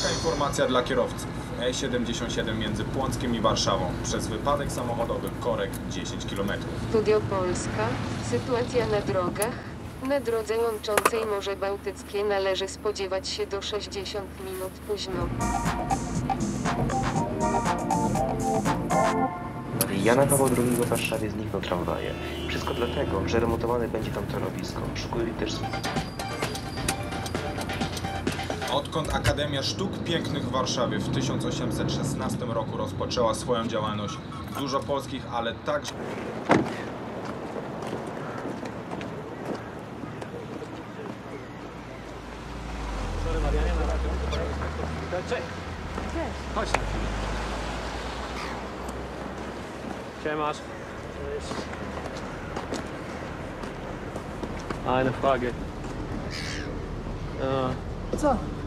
Taka informacja dla kierowców. E77 między Płockiem i Warszawą. Przez wypadek samochodowy korek 10 km. Studio Polska. Sytuacja na drogach. Na drodze łączącej Morze Bałtyckie należy spodziewać się do 60 minut późno. Jana Pawła II w Warszawie znikną tramwaje. Wszystko dlatego, że remontowane będzie tam torowisko. Szukuje też... Odkąd Akademia Sztuk Pięknych w Warszawie w 1816 roku rozpoczęła swoją działalność, dużo polskich, ale także... Chodź na chwilę. Siemasz. Eine Frage. Co?